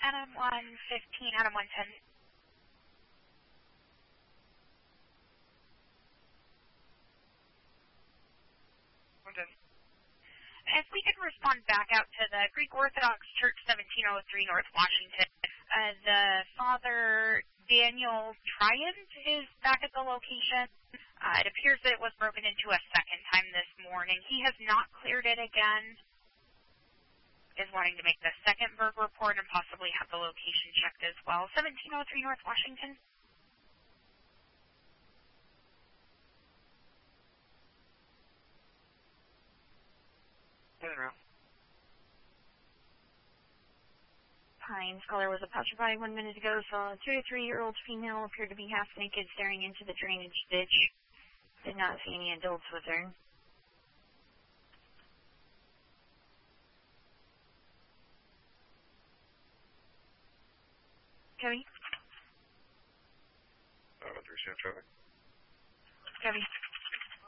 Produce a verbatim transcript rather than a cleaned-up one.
Adam one fifteen, Adam one ten. If we could respond back out to the Greek Orthodox Church, seventeen oh three North Washington. Uh, the Father Daniel Triant is back at the location. Uh, it appears that it was broken into a second time this morning. He has not cleared it again. Is wanting to make the second burg report and possibly have the location checked as well. seventeen oh three North Washington. Pines caller was a passerby one minute ago. Saw a two to three year old female appeared to be half naked, staring into the drainage ditch. Did not see any adults with her. Cody? Uh, three seven traffic. Cody.